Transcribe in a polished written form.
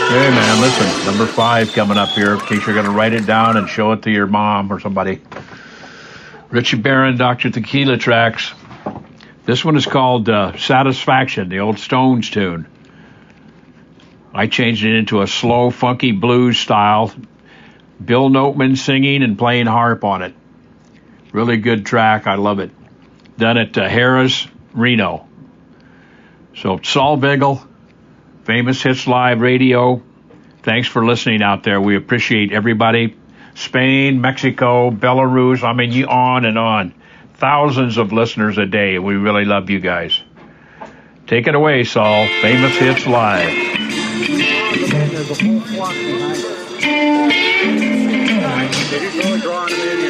Hey, man, listen, number 5 coming up here, in case you're going to write it down and show it to your mom or somebody. Richie Barron, Dr. Tequila tracks. This one is called Satisfaction, the old Stones tune. I changed it into a slow, funky blues style. Bill Noteman singing and playing harp on it. Really good track. I love it. Done at Harrah's, Reno. So Saul Vigil, Famous Hits Live Radio. Thanks for listening out there. We appreciate everybody. Spain, Mexico, Belarus. I mean, you on and on. Thousands of listeners a day. We really love you guys. Take it away, Saul. Famous Hits Live. There's a whole flock behind us. Did you go drawing them in?